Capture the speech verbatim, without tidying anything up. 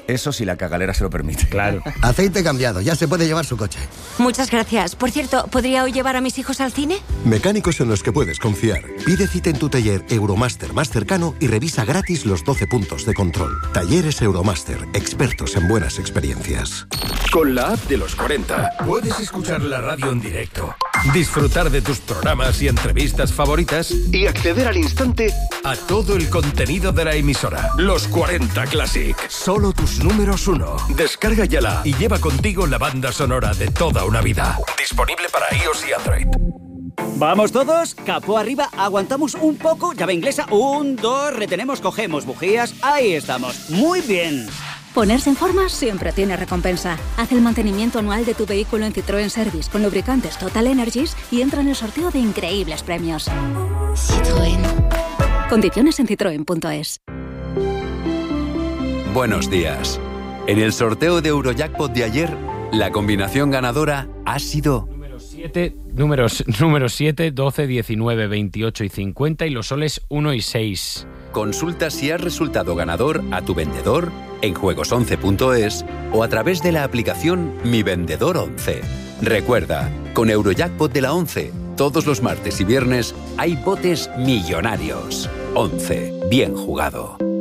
Eso si la cagalera se lo permite. Claro. Aceite cambiado, ya se puede llevar su coche. Muchas gracias. Por cierto, ¿podría hoy llevar a mis hijos al cine? Mecánicos en los que puedes confiar. Pide cita en tu taller Euromaster más cercano y revisa gratis los doce puntos de control. Talleres Euromaster, expertos en buenas experiencias. Con la app de los cuarenta puedes escuchar la radio en directo, disfrutar de tus programas y entrevistas favoritas y acceder al instante a todo el contenido de la emisora. Los cuarenta Classic. Solo tus números uno. Descarga ya la y lleva contigo la banda sonora de toda una vida. Disponible para iOS y Android. ¿Vamos todos? Capó arriba, aguantamos un poco, llave inglesa, un, dos, retenemos, cogemos bujías, ahí estamos, muy bien. Ponerse en forma siempre tiene recompensa. Haz el mantenimiento anual de tu vehículo en Citroën Service con lubricantes Total Energies y entra en el sorteo de increíbles premios. Citroën. Condiciones en citroen punto es. Buenos días. En el sorteo de Eurojackpot de ayer, la combinación ganadora ha sido... siete, números, números siete, doce, diecinueve, veintiocho y cincuenta y los soles uno y seis. Consulta si has resultado ganador a tu vendedor en juegos once punto es o a través de la aplicación Mi Vendedor once. Recuerda, con Eurojackpot de la once, todos los martes y viernes hay botes millonarios. once. Bien jugado.